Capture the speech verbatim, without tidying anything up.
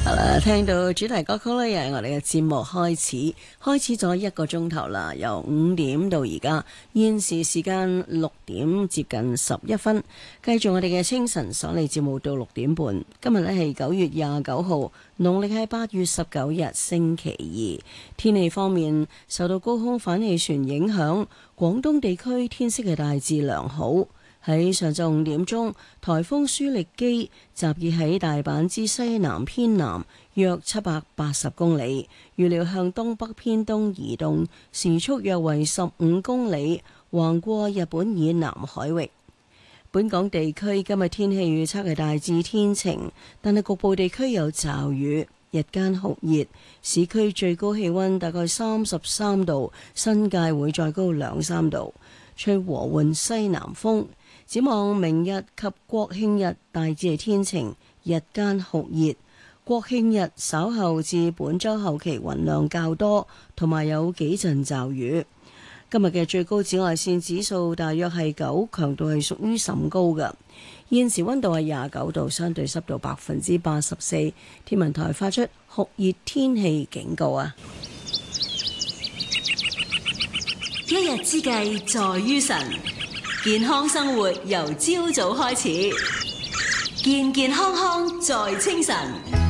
好啦，聽到主題歌曲呢，又係我哋嘅節目開始，開始咗一個鐘頭啦，由五點到而家，現時時間六點接近十一分，繼續我哋嘅清晨爽利節目到六點半。今日呢係九月廿九號，農曆係八月十九日星期二。天氣方面，受到高空反氣旋影響，廣東地區天色係大致良好。喺上晝五點鐘，颱風舒力基集結喺大阪之西南偏南約七百八十公里，預料向東北偏東移動，時速約為十五公里，橫過日本以南海域。本港地區今日天氣預測係大致天晴，但係局部地區有驟雨，日間酷熱，市區最高氣溫大概三十三度，新界會再高兩三度，吹和緩西南風。展望明日及國慶日大致係天晴，日間酷熱。國慶日稍後至本週後期雲量較多，同埋有幾陣驟雨。今日嘅最高紫外線指數大約係九，強度係屬於甚高嘅。現時溫度係廿九度，相對濕度百分之八十四。天文台發出酷熱天氣警告啊！ 一日之計在於晨。健康生活由朝早開始，健健康康在清晨。